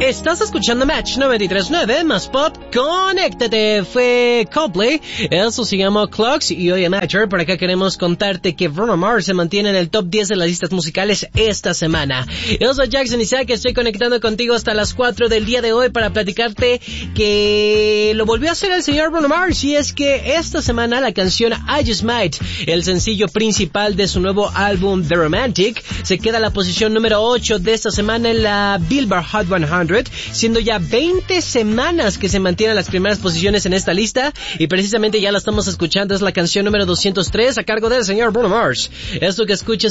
Estás escuchando Match 93.9 más pop. Conéctate. Fue Coldplay. Eso se llama Clocks. Y hoy en Matcher, por acá queremos contarte que Bruno Mars se mantiene en el top 10 de las listas musicales esta semana. Yo soy Jackson Isaac. Estoy conectando contigo hasta las 4 del día de hoy para platicarte que lo volvió a hacer el señor Bruno Mars. Y es que esta semana la canción I Just Might, el sencillo principal de su nuevo álbum The Romantic, se queda en la posición número 8 de esta semana en la Billboard Hot 100, siendo ya 20 semanas que se mantienen las primeras posiciones en esta lista, y precisamente ya la estamos escuchando, es la canción número 203 a cargo del señor Bruno Mars. Esto que escuchas